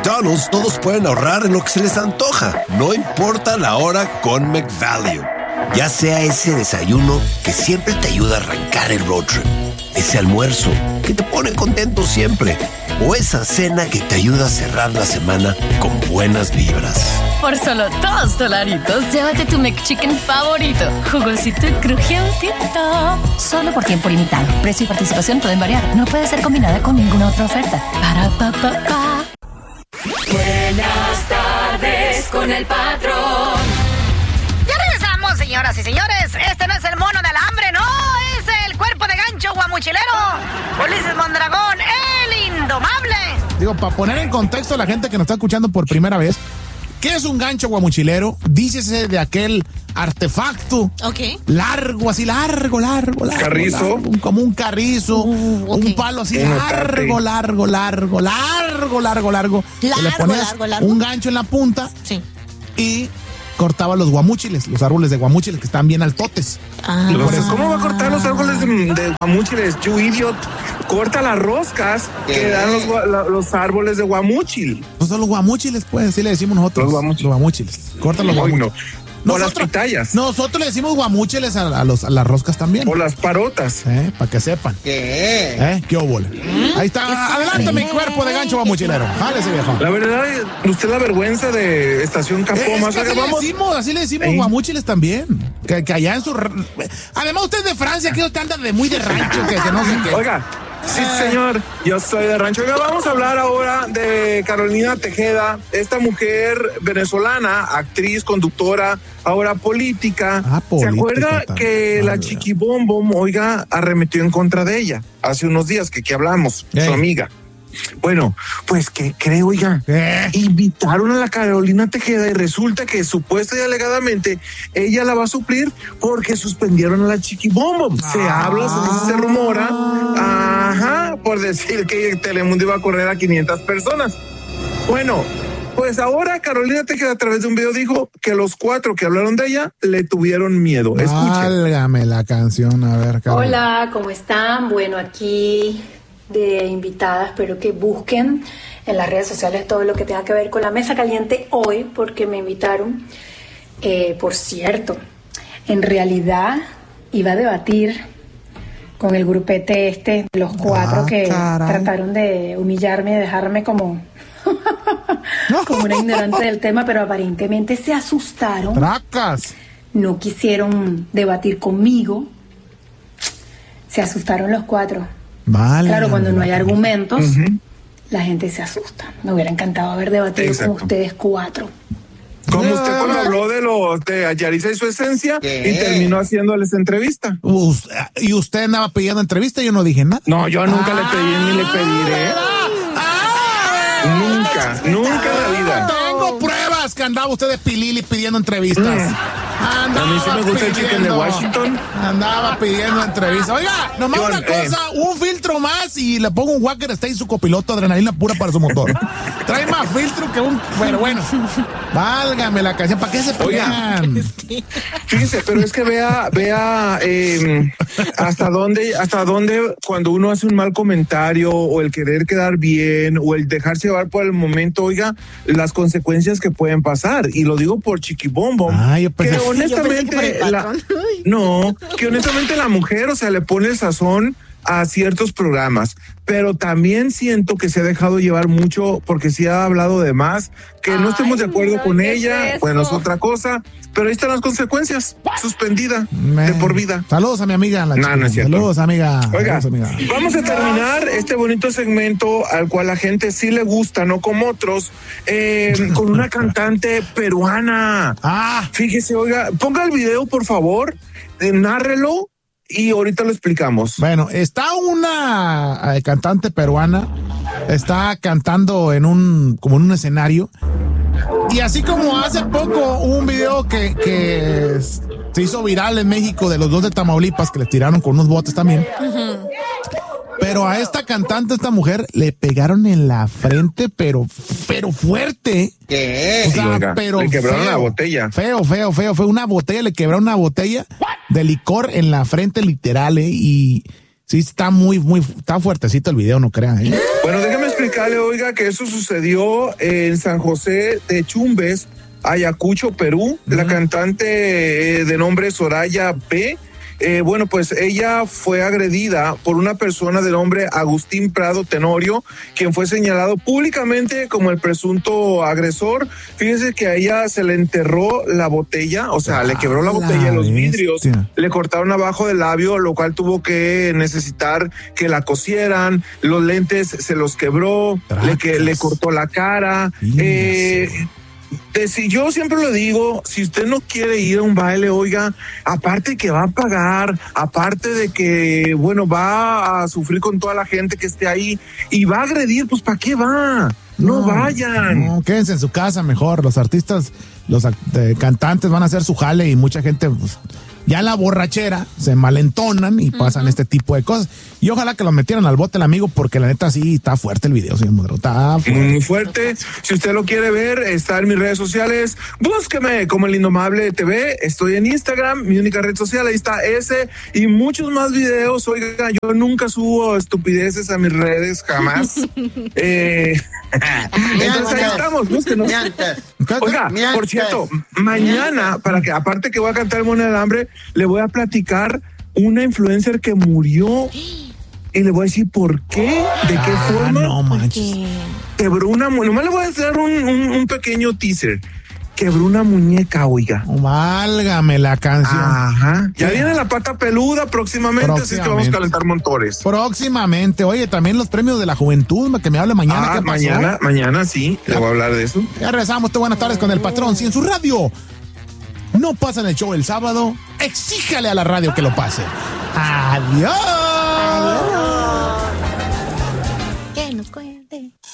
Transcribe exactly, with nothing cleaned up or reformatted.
McDonald's todos pueden ahorrar en lo que se les antoja, no importa la hora con McValue. Ya sea ese desayuno que siempre te ayuda a arrancar el road trip, ese almuerzo que te pone contento siempre, o esa cena que te ayuda a cerrar la semana con buenas vibras. Por solo dos dolaritos, llévate tu McChicken favorito, jugosito y crujientito. Solo por tiempo limitado. Precio y participación pueden variar. No puede ser combinada con ninguna otra oferta. Para pa pa pa. Buenas tardes con el patrón. Ya regresamos, señoras y señores. Este no es el mono del hambre, no. Es el cuerpo de gancho guamuchilero. Ulises Mondragón, el indomable. Digo, para poner en contexto a la gente que nos está escuchando por primera vez, ¿qué es un gancho guamuchilero? Dícese de aquel artefacto okay. largo, así largo, largo, largo. Carrizo. Largo, como un carrizo, uh, okay. un palo así un largo, largo, largo, largo, largo, largo. Largo, le ponías largo, largo. un gancho en la punta sí. y cortaba los guamúchiles, los árboles de guamúchiles que están bien altotes. Ah. Los, ¿Cómo va a cortar los árboles de, de guamúchiles? You idiot. Corta las roscas que dan los, los árboles de guamúchil. No son los guamúchiles, pues, así le decimos nosotros. Los guamúchiles. Los guamúchiles. Corta los guamúchiles. No. O las pitayas. Nosotros le decimos guamúchiles a, a, los, a las roscas también. O las parotas. Eh, para que sepan. ¿Qué? ¿Eh? ¿Qué óvole? ¿Mm? Ahí está. Adelante, mi cuerpo de gancho guamuchilero. Jálese, viejo. La verdad, usted la vergüenza de Estación Capoma. Es que así, vamos. le decimos, así le decimos ¿Eh? guamúchiles también. Que, que allá en su... Además, usted es de Francia, que usted anda de muy de rancho, que, que no sé qué. Oiga. Sí, señor, yo soy de rancho. Oiga, vamos a hablar ahora de Carolina Tejeda, esta mujer venezolana, actriz, conductora, ahora política. Ah, política ¿Se acuerda también. que ah, la Chiquibombom, oiga, arremetió en contra de ella hace unos días que, que hablamos, ¿Eh? su amiga? Bueno, pues que creo, oiga, ¿Eh? invitaron a la Carolina Tejeda y resulta que supuesta y alegadamente ella la va a suplir porque suspendieron a la Chiquibombom. Se Ah. habla, se, se rumora, ajá, por decir que Telemundo iba a correr a quinientas personas. Bueno, pues ahora Carolina Tejeda a través de un video dijo que los cuatro que hablaron de ella le tuvieron miedo. Escuchen. Válgame la canción, a ver, Carolina. Hola, ¿cómo están? Bueno, aquí de invitada, espero que busquen en las redes sociales todo lo que tenga que ver con la mesa caliente hoy, porque me invitaron. Eh, por cierto, en realidad iba a debatir con el grupete este, los cuatro Ah, que caray. trataron de humillarme y dejarme como, como una ignorante del tema, pero aparentemente se asustaron. Tracas. No quisieron debatir conmigo. Se asustaron los cuatro. Vale. Claro, cuando no hay argumentos, Uh-huh. la gente se asusta. Me hubiera encantado haber debatido Exacto. con ustedes cuatro. Como usted cuando habló de lo de Yarisa y su esencia ¿Qué? Y terminó haciéndoles entrevista. Us- y usted andaba pidiendo entrevista y yo no dije nada. No, yo nunca Ah, le pedí ni le pediré. Ah, Nunca, nunca en la vida. Tengo pruebas que andaba usted de pilili pidiendo entrevistas. Mm. Andaba A mí sí me gusta el chicken de pidiendo- Washington. Andaba pidiendo entrevistas. Oiga, nomás John, una cosa, eh. un filtro más y le pongo un Walker Stay su copiloto, adrenalina pura para su motor. Trae más filtro que un... Pero bueno, válgame la canción, ¿para qué se pelean? Fíjese, pero es que vea, vea eh, hasta dónde, hasta dónde cuando uno hace un mal comentario o el querer quedar bien o el dejarse llevar por el momento, oiga, las consecuencias que pueden pasar. Y lo digo por Chiquibombom. Ah, yo pensé- que Yo pensé que por honestamente, el la, patrón. no, que honestamente la mujer, o sea, le pone el sazón a ciertos programas, pero también siento que se ha dejado llevar mucho porque sí ha hablado de más, que no Ay, estemos de acuerdo no, con ¿qué ella, es eso? bueno, es otra cosa, pero ahí están las consecuencias, suspendida Me- de por vida. Saludos a mi amiga. La No, chica. no es cierto. Saludos, amiga. Oiga, Saludos, amiga. vamos a terminar este bonito segmento al cual la gente sí le gusta, no como otros, eh, con una cantante peruana. Ah, Fíjese, oiga, ponga el video, por favor, eh, nárrelo y ahorita lo explicamos. bueno, está una eh, cantante peruana, está cantando en un, como en un escenario, y así como hace poco hubo un video que, que se hizo viral en México de los dos de Tamaulipas que les tiraron con unos botes también. Pero a esta cantante, esta mujer, le pegaron en la frente, pero, pero fuerte. ¿Qué? O sea, oiga, pero le quebraron feo, la botella. Feo, feo, feo. Fue una botella, le quebraron una botella de licor en la frente, literal, ¿eh? Y sí, está muy, muy, está fuertecito el video, no crean, ¿eh? Bueno, déjame explicar platicarle, oiga, que eso sucedió en San José de Chumbes, Ayacucho, Perú. Uh-huh. La cantante eh, de nombre Soraya P., Eh, bueno, pues ella fue agredida por una persona de nombre Agustín Prado Tenorio, quien fue señalado públicamente como el presunto agresor. Fíjese que a ella se le enterró la botella, o sea, ah, le quebró la botella en los vidrios, le cortaron abajo del labio, lo cual tuvo que necesitar que la cosieran, los lentes se los quebró, le, que, le cortó la cara. Eh, De si yo siempre lo digo, si usted no quiere ir a un baile, oiga, aparte que va a pagar, aparte de que, bueno, va a sufrir con toda la gente que esté ahí y va a agredir, pues ¿para qué va? No, no vayan. No, quédense en su casa mejor. Los artistas, los eh, cantantes van a hacer su jale y mucha gente, pues, ya en la borrachera se malentonan y pasan uh-huh. este tipo de cosas. Y ojalá que lo metieran al bote el amigo, porque la neta sí está fuerte el video, señor Modero. Está fuerte. Muy fuerte. Si usted lo quiere ver, está en mis redes sociales. Búsqueme como El Indomable T V. Estoy en Instagram, mi única red social. Ahí está ese y muchos más videos. Oiga, yo nunca subo estupideces a mis redes, jamás. eh, entonces ahí estamos, búsquenos. Oiga, por cierto, mañana, para que aparte que voy a cantar el Mono del Hambre, le voy a platicar una influencer que murió y le voy a decir por qué, de qué ah, forma. No manches. Quebró una, nomás le voy a hacer un, un, un pequeño teaser. Quebró una muñeca, oiga. Válgame la canción. Ajá. Ya viene la pata peluda próximamente, próximamente, así que vamos a calentar motores. Próximamente. Oye, también los premios de la juventud, que me hable mañana. Ah, ¿qué pasó? mañana, mañana sí, le voy a hablar de eso. Ya regresamos. Buenas tardes con el patrón. Si en su radio no pasan el show el sábado, exíjale a la radio que lo pase. Adiós. Adiós. Que nos cuente.